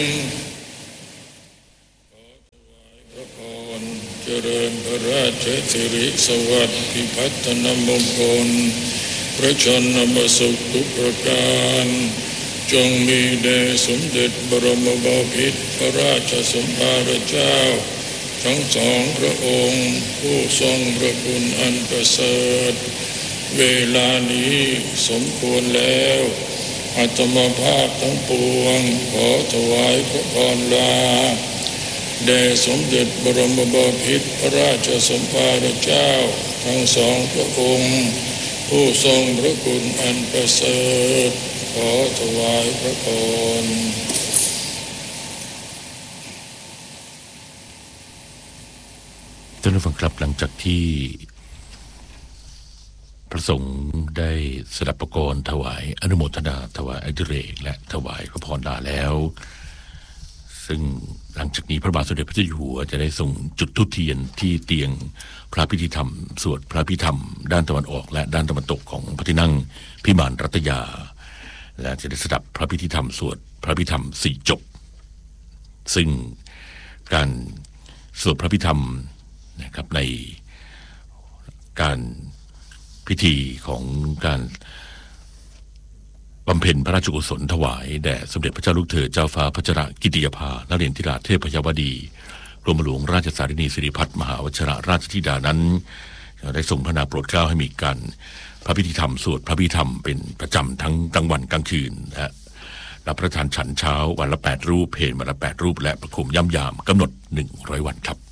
เจริญพระราชสิริสวัสดิ์พิพัฒนมงคลพระชนมสุขทุกประการจงมีแด่สมเด็จบรมบพิตรพระราชสมภารเจ้าทั้งสองพระองค์ผู้ทรงพระคุณอันประเสริฐเวลานี้สมควรแล้วอาตมาภาพทั้งปวงขอถวายพระพรลาแด่สมเด็จบรมบพิตรพระราชสมภารเจ้าทั้งสองพระองค์ผู้ทรงพระคุณอันประเสริฐขอถวายพระพรท่านผู้ฟังครับหลังจากที่พระสงฆ์ได้สดับประกรณ์ถวายอนุโมทนาถวายอดิเรกและถวายพระพรลาแล้วซึ่งหลังจากนี้พระบาทสมเด็จพระเจ้าอยู่หัวจะได้ส่งจุดธูปเทียนที่เตียงพระพิธีธรรมสวดพระพิธรรมด้านตะวันออกและด้านตะวันตกของพระที่นั่งพิมานรัตยาและจะได้สดับพระพิธีธรรมสวดพระพิธรรม4จบซึ่งการสวดพระพิธรรมนะครับในการพิธีของการบำเพ็ญพระราชกุศลถวายแด่สมเด็จพระเจ้าลูกเธอเจ้าฟ้าพัชรกิติยภานเรศธิราชเทพยวดีกรมหลวงราชสารินีสิริพัฒน์มหาวชิรราชธิดานั้นได้ทรงพระนามโปรดเกล้าให้มีการพระพิธีธรรมสวดพระพิธรรมเป็นประจำทั้งกลางวันกลางคืนและรับประทานฉันเช้าวันละ8รูปเพลวันละ8รูปและประคุมย่ำยามกำหนด100 วันครับ